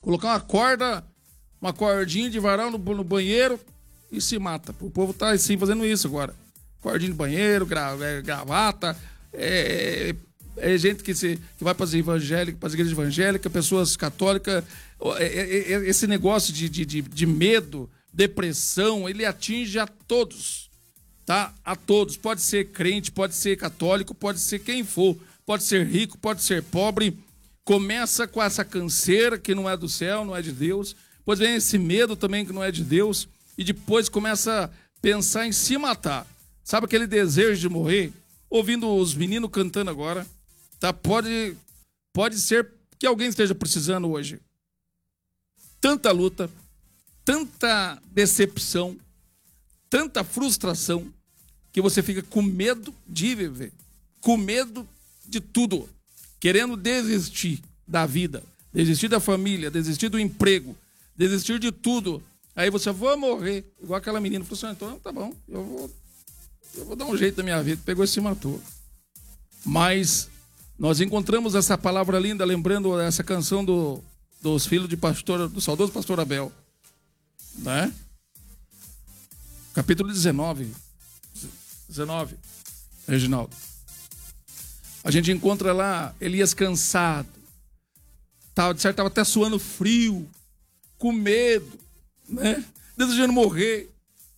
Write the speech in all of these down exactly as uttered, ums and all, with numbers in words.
Colocar uma corda, uma cordinha de varal no, no banheiro e se mata. O povo tá assim fazendo isso agora. Cordinha de banheiro, gra, é, gravata, é, é gente que, se, que vai para as evangélicas, para as igrejas evangélicas, pessoas católicas. É, é, é, esse negócio de, de, de, de medo, depressão, ele atinge a todos. Tá? A todos. Pode ser crente, pode ser católico, pode ser quem for. Pode ser rico, pode ser pobre. Começa com essa canseira que não é do céu, não é de Deus. Depois vem esse medo também que não é de Deus. E depois começa a pensar em se matar. Sabe aquele desejo de morrer? Ouvindo os meninos cantando agora. Tá? Pode, pode ser que alguém esteja precisando hoje. Tanta luta, tanta decepção, tanta frustração, que você fica com medo de viver. Com medo de tudo. Querendo desistir da vida, desistir da família, desistir do emprego, desistir de tudo. Aí você, vou morrer. Igual aquela menina falou assim, então tá bom, eu vou, eu vou dar um jeito na minha vida. Pegou e se matou. Mas nós encontramos essa palavra linda, lembrando essa canção do, dos filhos de pastor, do saudoso pastor Abel. Né? Capítulo dezenove. dezenove, Reginaldo. A gente encontra lá Elias cansado, tava, de certo, estava até suando frio, com medo, né? Desejando morrer.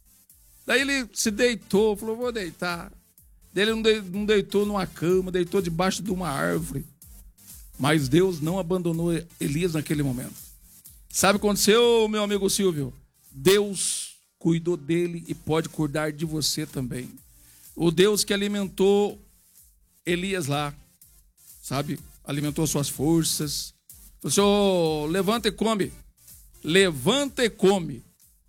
Daí ele se deitou, falou, vou deitar. Daí ele não, de, não deitou numa cama, deitou debaixo de uma árvore. Mas Deus não abandonou Elias naquele momento. Sabe o que aconteceu, meu amigo Silvio? Deus cuidou dele e pode cuidar de você também. O Deus que alimentou Elias lá, sabe? Alimentou suas forças. O senhor levanta e come. Levanta e come.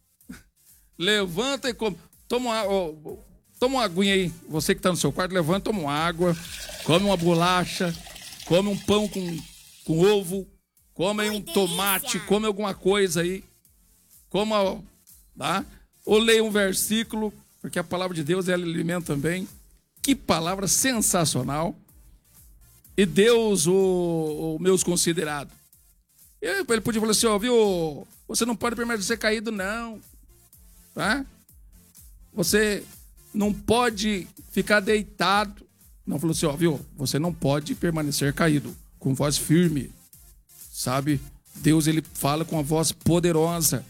Levanta e come. Toma, oh, toma uma aguinha aí. Você que está no seu quarto, levanta, toma uma água. Come uma bolacha. Come um pão com, com ovo. Come aí um tomate. Come alguma coisa aí. Coma, tá? Ou leia um versículo, porque a palavra de Deus é alimento também. Que palavra sensacional. E Deus, o, o meus considerados. Ele podia falar assim, ó, viu, você não pode permanecer caído, não. Tá? Você não pode ficar deitado. Não, falou assim, ó, viu, você não pode permanecer caído. Com voz firme. Sabe? Deus, ele fala com a voz poderosa.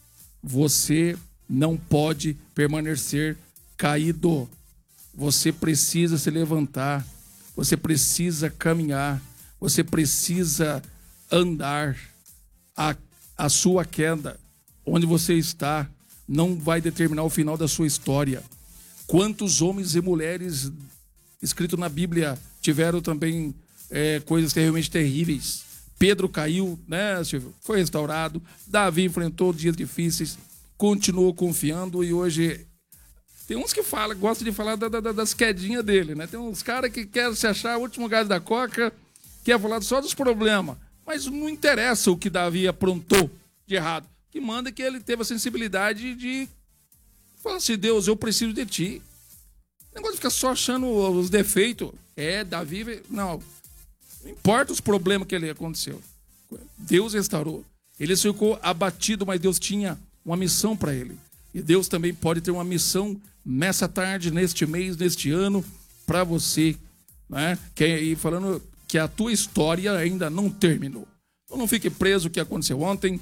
Você não pode permanecer caído. Você precisa se levantar, você precisa caminhar, você precisa andar. A, a sua queda, onde você está, não vai determinar o final da sua história. Quantos homens e mulheres escritos na Bíblia tiveram também é, coisas realmente terríveis? Pedro caiu, né, Silvio? Foi restaurado. Davi enfrentou dias difíceis, continuou confiando e hoje... Tem uns que falam, gostam de falar da, da, das quedinhas dele, né? Tem uns caras que querem se achar o último gás da coca, quer falar só dos problemas. Mas não interessa o que Davi aprontou de errado. O que manda é que ele teve a sensibilidade de falar assim, Deus, eu preciso de ti. O negócio de ficar só achando os defeitos. É, Davi... Não, não importa os problemas que ele aconteceu. Deus restaurou. Ele ficou abatido, mas Deus tinha uma missão para ele. E Deus também pode ter uma missão nessa tarde, neste mês, neste ano, para você, né? Que, e falando que a tua história ainda não terminou. Então não fique preso o que aconteceu ontem.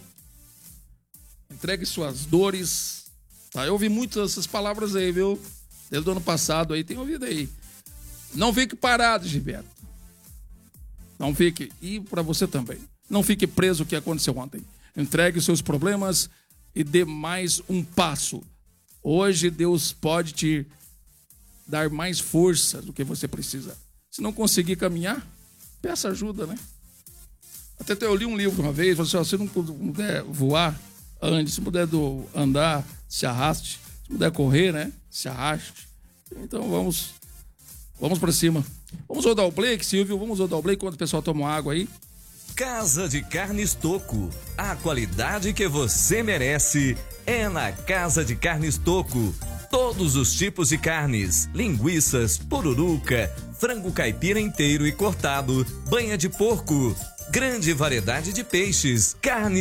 Entregue suas dores. Tá? Eu ouvi muitas dessas palavras aí, viu? Desde o ano passado aí, tem ouvido aí. Não fique parado, Gilberto. Não fique. E para você também. Não fique preso o que aconteceu ontem. Entregue os seus problemas e dê mais um passo. Hoje Deus pode te dar mais força do que você precisa. Se não conseguir caminhar, peça ajuda, né? Até eu li um livro uma vez, falou assim, se não puder voar, ande. Se puder do, andar, se arraste. Se puder correr, né? Se arraste. Então vamos, vamos para cima. Vamos rodar o play, Silvio. Vamos rodar o play enquanto o pessoal toma água aí. Casa de Carnes Toco. A qualidade que você merece é na Casa de Carnes Toco. Todos os tipos de carnes, linguiças, pururuca, frango caipira inteiro e cortado, banha de porco, grande variedade de peixes, carne